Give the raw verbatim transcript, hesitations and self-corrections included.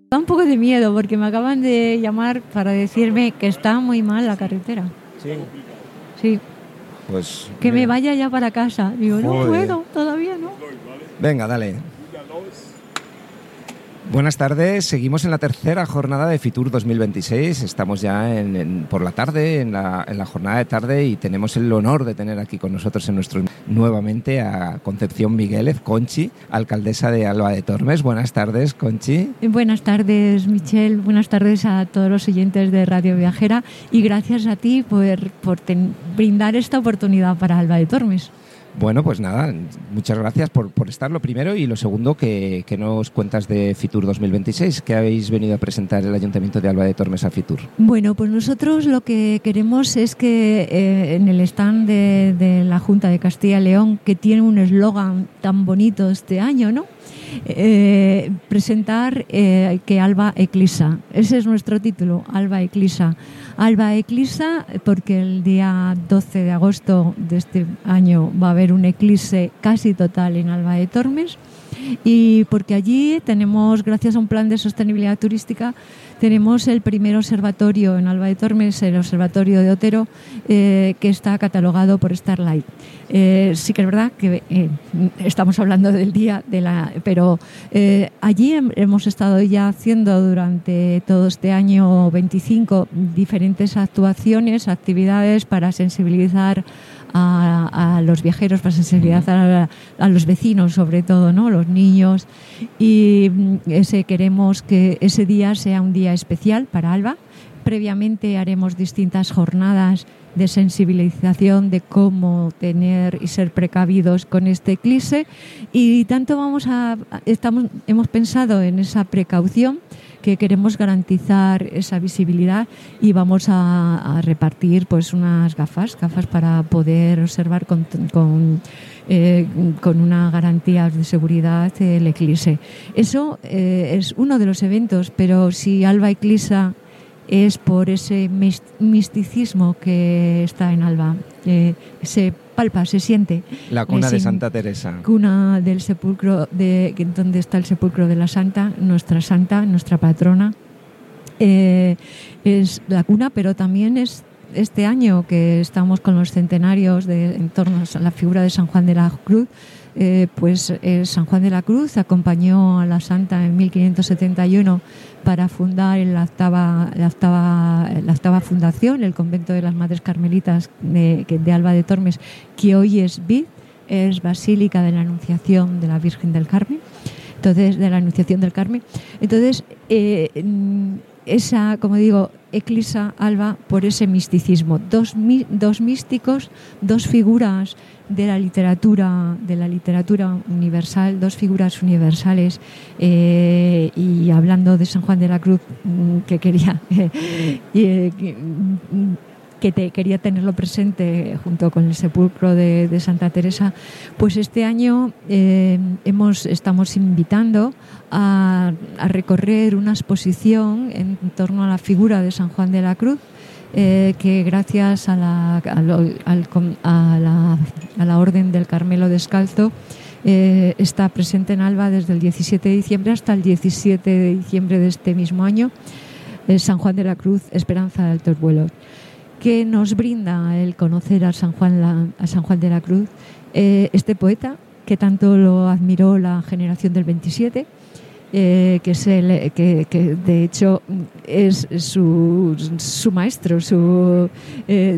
Da un poco de miedo porque me acaban de llamar para decirme que está muy mal la carretera. Sí. Sí. Pues que mira. me vaya ya para casa. Digo, no Joder. puedo, todavía no. Venga, dale. Buenas tardes, seguimos en la tercera jornada de Fitur dos mil veintiséis, estamos ya en, en, por la tarde, en la, en la jornada de tarde y tenemos el honor de tener aquí con nosotros en nuestro nuevamente a Concepción Miguélez, Conchi, alcaldesa de Alba de Tormes. Buenas tardes, Conchi. Buenas tardes, Michelle, buenas tardes a todos los oyentes de Radio Viajera y gracias a ti por, por ten, brindar esta oportunidad para Alba de Tormes. Bueno, pues nada, muchas gracias por, por estar, lo primero, y lo segundo, que, que nos cuentas de Fitur dos mil veintiséis, que habéis venido a presentar el Ayuntamiento de Alba de Tormes a Fitur. Bueno, pues nosotros lo que queremos es que eh, en el stand de, de la Junta de Castilla y León, que tiene un eslogan tan bonito este año, ¿no? Eh, presentar eh, que Alba Eclisa. Ese es nuestro título, Alba Eclisa. Alba Eclisa porque el día doce de agosto de este año va a haber un eclipse casi total en Alba de Tormes y porque allí tenemos, gracias a un plan de sostenibilidad turística, tenemos el primer observatorio en Alba de Tormes, el observatorio de Otero, eh, que está catalogado por Starlight. Eh, sí que es verdad que eh, estamos hablando del día de la, pero eh, allí hemos estado ya haciendo durante todo este año veinticinco diferentes actuaciones, actividades para sensibilizar A, a los viajeros, para sensibilizar a, a los vecinos, sobre todo, ¿no? Los niños, y ese queremos que ese día sea un día especial para Alba. Previamente haremos distintas jornadas de sensibilización de cómo tener y ser precavidos con este eclipse, y tanto vamos a estamos hemos pensado en esa precaución, que queremos garantizar esa visibilidad, y vamos a, a repartir pues unas gafas, gafas para poder observar con, con, eh, con una garantía de seguridad el eclipse. Eso eh, es uno de los eventos, pero si Alba Eclisa es por ese misticismo que está en Alba, eh, se palpa, se siente. La cuna eh, de Santa Teresa. Cuna del sepulcro, de donde está el sepulcro de la Santa, nuestra Santa, nuestra patrona. Eh, es la cuna, pero también es este año que estamos con los centenarios de, en torno a la figura de San Juan de la Cruz. Eh, pues eh, San Juan de la Cruz acompañó a la Santa en mil quinientos setenta y uno para fundar la octava, la octava, la octava fundación, el convento de las Madres Carmelitas de, de Alba de Tormes, que hoy es B I D, es Basílica de la Anunciación de la Virgen del Carmen, entonces de la Anunciación del Carmen. Entonces, eh, esa, como digo, Eclisa Alba por ese misticismo, dos, dos místicos, dos figuras de la literatura de la literatura universal, dos figuras universales, eh, y hablando de San Juan de la Cruz, que quería eh, que, que te, quería tenerlo presente junto con el sepulcro de, de Santa Teresa, pues este año eh, hemos estamos invitando a, a recorrer una exposición en torno a la figura de San Juan de la Cruz. Eh, que gracias a la, a, lo, al, a, la, a la Orden del Carmelo Descalzo eh, está presente en Alba desde el diecisiete de diciembre hasta el diecisiete de diciembre de este mismo año, eh, San Juan de la Cruz, Esperanza de Altos Vuelos, que nos brinda el conocer a San Juan, la, a San Juan de la Cruz, eh, este poeta que tanto lo admiró la generación del veintisiete. Eh, que, es el, que, que de hecho es su, su maestro, su, eh,